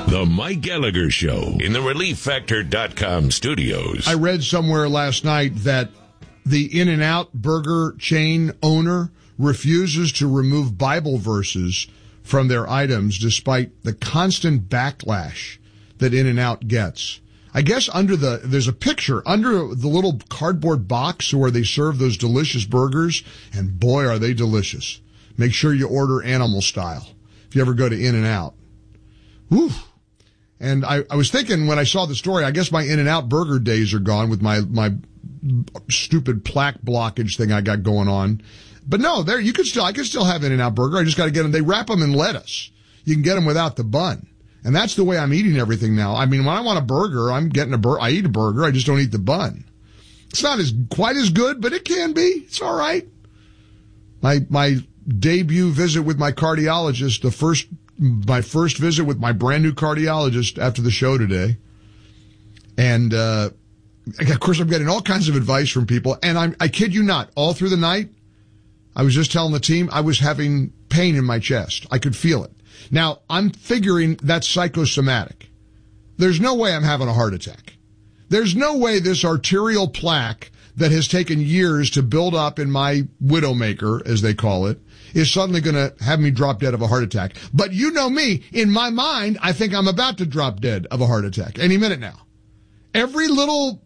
The Mike Gallagher Show in the ReliefFactor.com studios. I read somewhere last night that the In-N-Out burger chain owner refuses to remove Bible verses from their items despite the constant backlash that In-N-Out gets. I guess there's a picture under the little cardboard box where they serve those delicious burgers, and boy, are they delicious. Make sure you order animal style if you ever go to In-N-Out. Whew. And I was thinking when I saw the story, I guess my In-N-Out burger days are gone with my stupid plaque blockage thing I got going on. But no, I can still have In-N-Out burger. I just got to get them. They wrap them in lettuce. You can get them without the bun. And that's the way I'm eating everything now. I mean, when I want a burger, I eat a burger. I just don't eat the bun. It's not quite as good, but it can be. It's all right. My debut visit with my cardiologist, my first visit with my brand new cardiologist after the show today. And, of course, I'm getting all kinds of advice from people. And I kid you not, all through the night, I was just telling the team I was having pain in my chest. I could feel it. Now, I'm figuring that's psychosomatic. There's no way I'm having a heart attack. There's no way this arterial plaque that has taken years to build up in my widowmaker, as they call it, is suddenly going to have me drop dead of a heart attack. But you know me, in my mind, I think I'm about to drop dead of a heart attack any minute now. Every little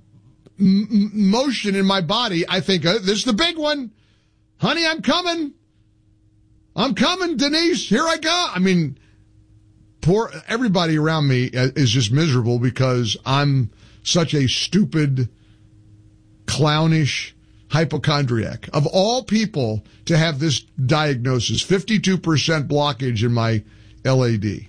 motion in my body, I think, this is the big one. Honey, I'm coming. I'm coming, Denise. Here I go. I mean, everybody around me is just miserable because I'm such a stupid, clownish hypochondriac. Of all people to have this diagnosis, 52% blockage in my LAD.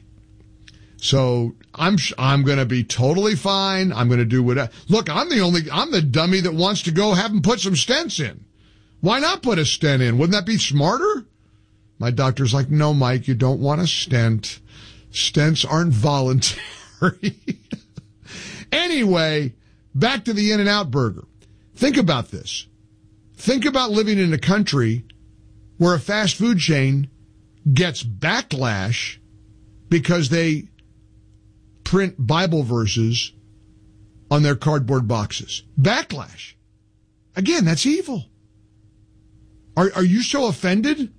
So I'm going to be totally fine. I'm going to do whatever. Look, I'm the dummy that wants to go have them put some stents in. Why not put a stent in? Wouldn't that be smarter? My doctor's like, no, Mike, you don't want a stent. Stents aren't voluntary. Anyway, back to the In-N-Out burger. Think about this. Think about living in a country where a fast food chain gets backlash because they print Bible verses on their cardboard boxes. Backlash. Again, that's evil. Are you so offended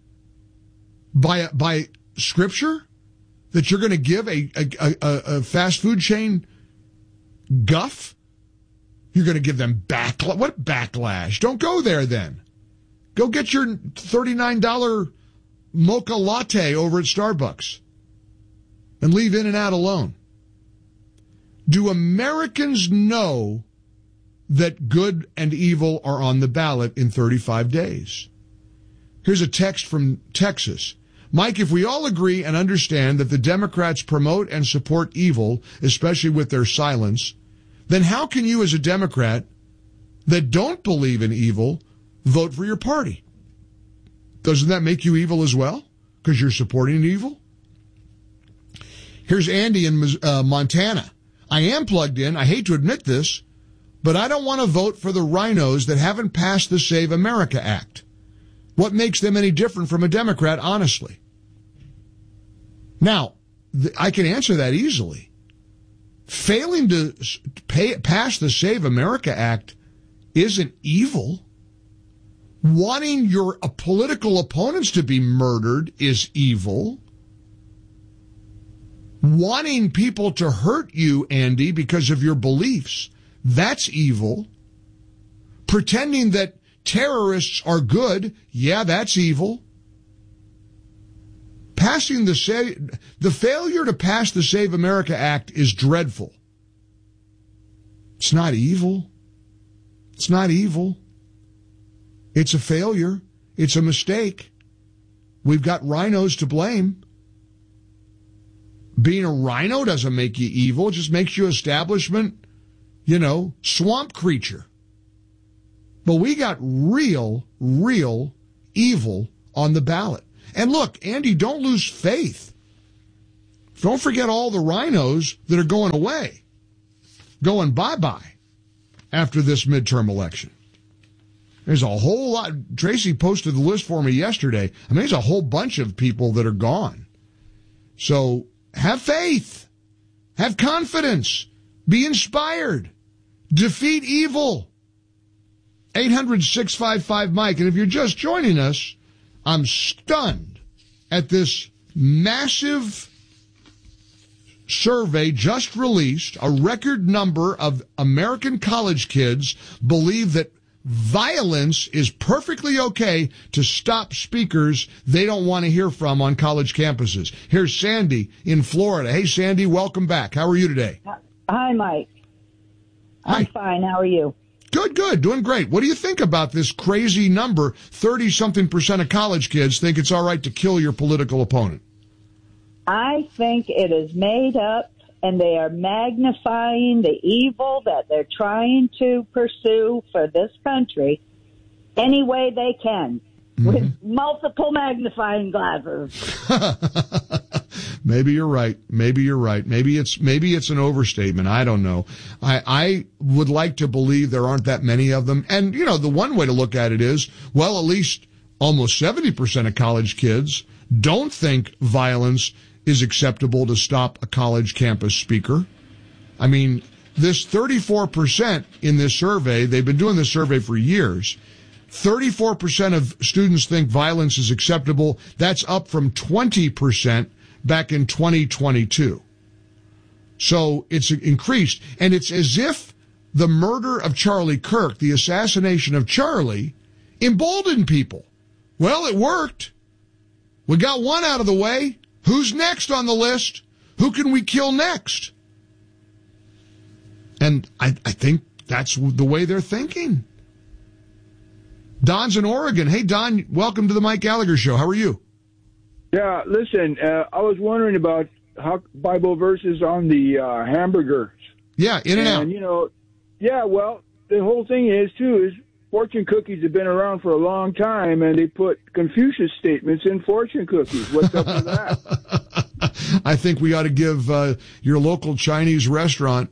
by Scripture that you're going to give a fast food chain guff? You're going to give them backlash? What backlash? Don't go there then. Go get your $39 mocha latte over at Starbucks and leave In-N-Out alone. Do Americans know that good and evil are on the ballot in 35 days? Here's a text from Texas. Mike, if we all agree and understand that the Democrats promote and support evil, especially with their silence, then how can you as a Democrat that don't believe in evil vote for your party? Doesn't that make you evil as well? Because you're supporting evil? Here's Andy in Montana. I am plugged in. I hate to admit this, but I don't want to vote for the rhinos that haven't passed the Save America Act. What makes them any different from a Democrat, honestly? Now, I can answer that easily. Failing to pass the Save America Act isn't evil. Wanting your political opponents to be murdered is evil. Wanting people to hurt you, Andy, because of your beliefs, that's evil. Pretending that terrorists are good, yeah, that's evil. The failure to pass the Save America Act is dreadful. It's not evil. It's not evil. It's a failure. It's a mistake. We've got rhinos to blame. Being a rhino doesn't make you evil. It just makes you establishment, swamp creature. But we got real evil on the ballot. And look, Andy, don't lose faith. Don't forget all the rhinos that are going away, going bye-bye after this midterm election. There's a whole lot. Tracy posted the list for me yesterday. I mean, there's a whole bunch of people that are gone. So have faith. Have confidence. Be inspired. Defeat evil. 800-655-MIKE. And if you're just joining us, I'm stunned at this massive survey just released. A record number of American college kids believe that violence is perfectly okay to stop speakers they don't want to hear from on college campuses. Here's Sandy in Florida. Hey, Sandy, welcome back. How are you today? Hi, Mike. I'm fine. How are you? Good. Doing great. What do you think about this crazy number? 30-something% of college kids think it's all right to kill your political opponent. I think it is made up, and they are magnifying the evil that they're trying to pursue for this country any way they can, with multiple magnifying glasses. Maybe you're right. Maybe it's an overstatement. I don't know. I would like to believe there aren't that many of them. And, you know, the one way to look at it is, well, at least almost 70% of college kids don't think violence is acceptable to stop a college campus speaker. I mean, this 34% in this survey, they've been doing this survey for years. 34% of students think violence is acceptable. That's up from 20% back in 2022. So it's increased. And it's as if the murder of Charlie Kirk, the assassination of Charlie, emboldened people. Well, it worked. We got one out of the way. Who's next on the list? Who can we kill next? And I think that's the way they're thinking. Don's in Oregon. Hey, Don, welcome to the Mike Gallagher Show. How are you? Yeah, listen, I was wondering about how Bible verses on the hamburgers. Yeah, In and Out. You know, yeah, well, the whole thing is fortune cookies have been around for a long time, and they put Confucius statements in fortune cookies. What's up with that? I think we ought to give your local Chinese restaurant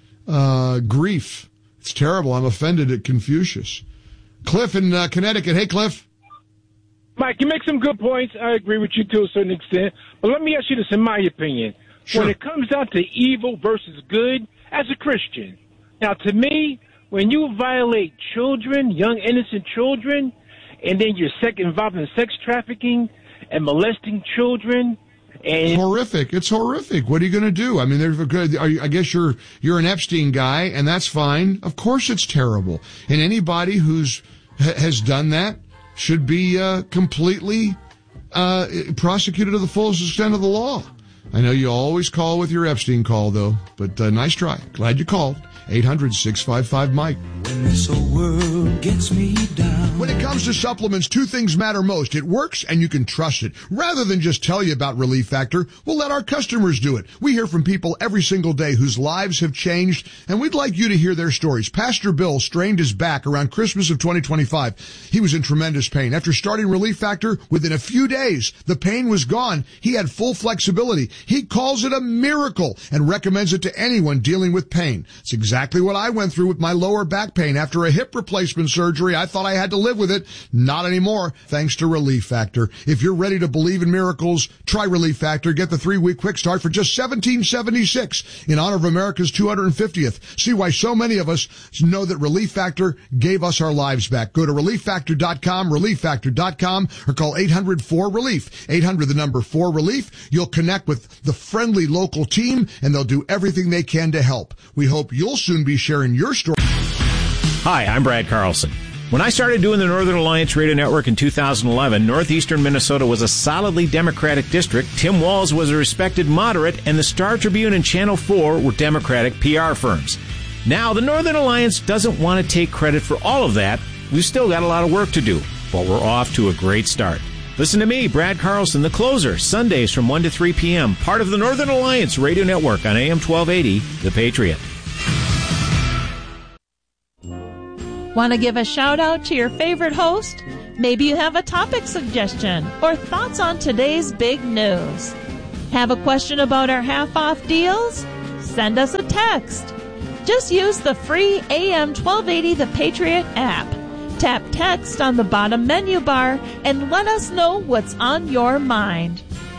grief. It's terrible. I'm offended at Confucius. Cliff in Connecticut. Hey, Cliff. Mike, you make some good points. I agree with you to a certain extent. But let me ask you this, in my opinion. Sure. When it comes down to evil versus good, as a Christian, now to me, when you violate children, young innocent children, and then you're involved in sex trafficking and molesting children, and horrific. It's horrific. What are you going to do? I mean, I guess you're an Epstein guy, and that's fine. Of course, it's terrible. And anybody has done that should be completely prosecuted to the fullest extent of the law. I know you always call with your Epstein call, though, but nice try. Glad you called. 800-655-MIKE. When this whole world gets me down. When it comes to supplements, two things matter most. It works and you can trust it. Rather than just tell you about Relief Factor, we'll let our customers do it. We hear from people every single day whose lives have changed, and we'd like you to hear their stories. Pastor Bill strained his back around Christmas of 2025. He was in tremendous pain. After starting Relief Factor, within a few days, the pain was gone. He had full flexibility. He calls it a miracle and recommends it to anyone dealing with pain. It's exactly what I went through with my lower back pain. After a hip replacement surgery, I thought I had to live with it. Not anymore, thanks to Relief Factor. If you're ready to believe in miracles, try Relief Factor. Get the 3-week quick start for just $17.76 in honor of America's 250th. See why so many of us know that Relief Factor gave us our lives back. Go to ReliefFactor.com, ReliefFactor.com, or call 800-4RELIEF. 800, the number 4RELIEF. You'll connect with the friendly local team, and they'll do everything they can to help. We hope you'll soon be sharing your story. Hi, I'm Brad Carlson. When I started doing the Northern Alliance Radio Network in 2011, northeastern Minnesota was a solidly Democratic district. Tim Walz was a respected moderate, and the Star Tribune and Channel 4 were Democratic PR firms. Now, the Northern Alliance doesn't want to take credit for all of that. We've still got a lot of work to do, but we're off to a great start. Listen to me, Brad Carlson, the closer, Sundays from 1 to 3 p.m., part of the Northern Alliance Radio Network on AM 1280, The Patriot. Want to give a shout out to your favorite host? Maybe you have a topic suggestion or thoughts on today's big news. Have a question about our half-off deals? Send us a text. Just use the free AM 1280 The Patriot app. Tap text on the bottom menu bar and let us know what's on your mind.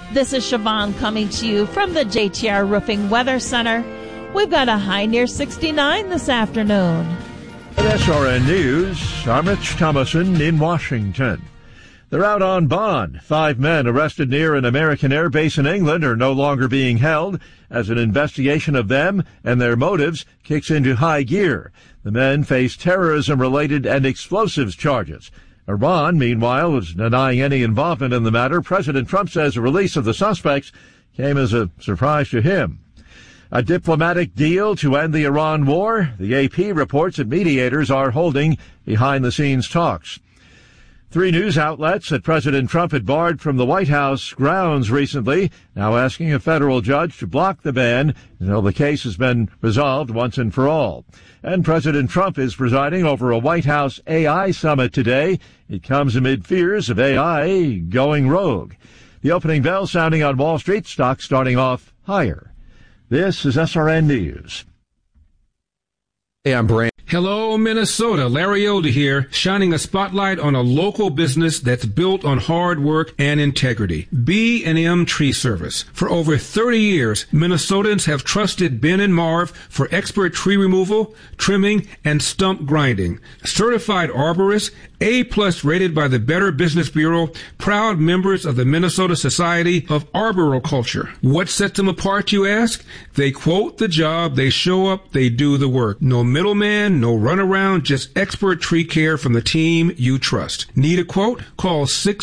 This is Siobhan coming to you from the JTR Roofing Weather Center. We've got a high near 69 this afternoon. At SRN News, I'm Rich Thomason in Washington. They're out on bond. 5 men arrested near an American air base in England are no longer being held as an investigation of them and their motives kicks into high gear. The men face terrorism-related and explosives charges. Iran, meanwhile, is denying any involvement in the matter. President Trump says the release of the suspects came as a surprise to him. A diplomatic deal to end the Iran war? The AP reports that mediators are holding behind-the-scenes talks. 3 news outlets that President Trump had barred from the White House grounds recently, now asking a federal judge to block the ban until the case has been resolved once and for all. And President Trump is presiding over a White House AI summit today. It comes amid fears of AI going rogue. The opening bell sounding on Wall Street, stocks starting off higher. This is SRN News. Hey, I'm Brand. Hello, Minnesota. Larry Elder here, shining a spotlight on a local business that's built on hard work and integrity. B&M Tree Service. For over 30 years, Minnesotans have trusted Ben and Marv for expert tree removal, trimming, and stump grinding. Certified arborists, A+ rated by the Better Business Bureau, proud members of the Minnesota Society of Arboriculture. What sets them apart, you ask? They quote the job, they show up, they do the work. No middleman, no runaround, just expert tree care from the team you trust. Need a quote? Call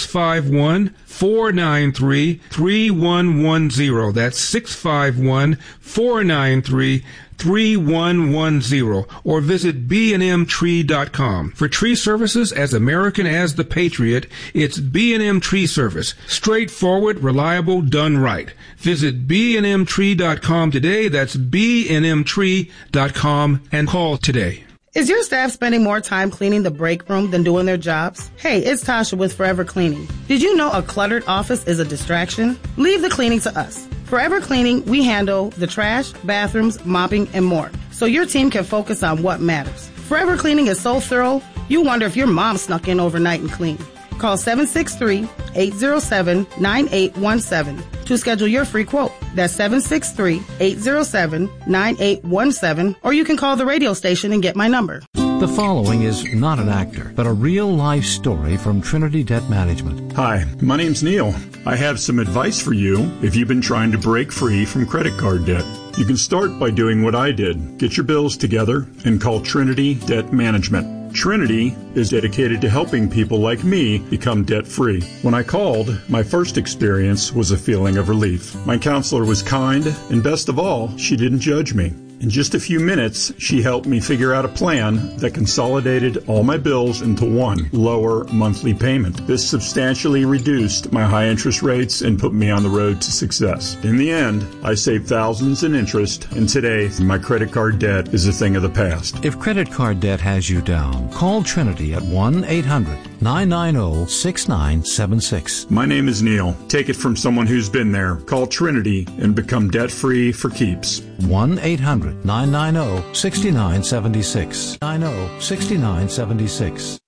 651-493-3110. That's 651-493-3110, or visit bnmtree.com. For tree services as American as the Patriot, it's B&M Tree Service. Straightforward, reliable, done right. Visit bnmtree.com today. That's bnmtree.com, and call today. Is your staff spending more time cleaning the break room than doing their jobs? Hey, it's Tasha with Forever Cleaning. Did you know a cluttered office is a distraction? Leave the cleaning to us. Forever Cleaning, we handle the trash, bathrooms, mopping, and more, so your team can focus on what matters. Forever Cleaning is so thorough, you wonder if your mom snuck in overnight and cleaned. Call 763-807-9817 to schedule your free quote. That's 763-807-9817, or you can call the radio station and get my number. The following is not an actor, but a real-life story from Trinity Debt Management. Hi, my name's Neil. I have some advice for you if you've been trying to break free from credit card debt. You can start by doing what I did. Get your bills together and call Trinity Debt Management. Trinity is dedicated to helping people like me become debt-free. When I called, my first experience was a feeling of relief. My counselor was kind, and best of all, she didn't judge me. In just a few minutes, she helped me figure out a plan that consolidated all my bills into one lower monthly payment. This substantially reduced my high interest rates and put me on the road to success. In the end, I saved thousands in interest, and today, my credit card debt is a thing of the past. If credit card debt has you down, call Trinity at 1-800-990-6976. My name is Neil. Take it from someone who's been there. Call Trinity and become debt-free for keeps. 1-800-990-6976. 90-6976.